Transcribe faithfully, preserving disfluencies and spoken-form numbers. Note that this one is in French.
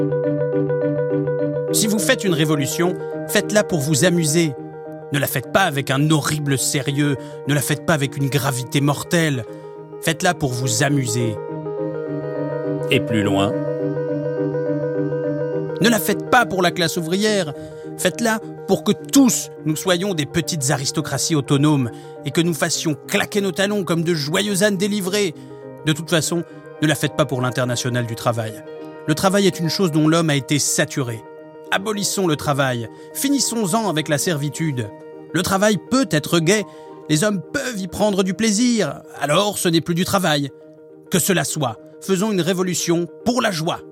Si vous faites une révolution, faites-la pour vous amuser. Ne la faites pas avec un horrible sérieux, ne la faites pas avec une gravité mortelle. Faites-la pour vous amuser. Et plus loin. Ne la faites pas pour la classe ouvrière. Faites-la pour que tous, nous soyons des petites aristocraties autonomes et que nous fassions claquer nos talons comme de joyeux ânes délivrés. De toute façon, ne la faites pas pour l'international du travail. Le travail est une chose dont l'homme a été saturé. Abolissons le travail. Finissons-en avec la servitude. Le travail peut être gai. Les hommes peuvent y prendre du plaisir. Alors, ce n'est plus du travail. Que cela soit. Faisons une révolution pour la joie.